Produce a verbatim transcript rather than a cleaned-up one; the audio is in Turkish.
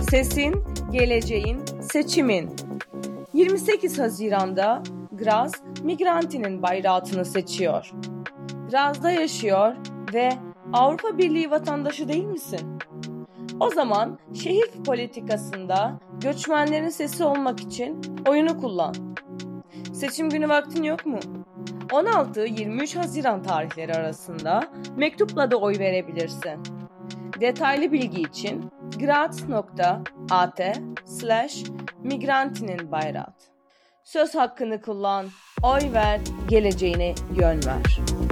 Sesin, geleceğin, seçimin. yirmi sekiz Haziran'da Graz, Migranti'nin bayrağını seçiyor. Graz'da yaşıyor ve Avrupa Birliği vatandaşı değil misin? O zaman şehir politikasında göçmenlerin sesi olmak için oyunu kullan. Seçim günü vaktin yok mu? on altı yirmi üç Haziran tarihleri arasında mektupla da oy verebilirsin. Detaylı bilgi için graz nokta at slash migrantinin bayrağı. Söz hakkını kullan, oy ver, geleceğine yön ver.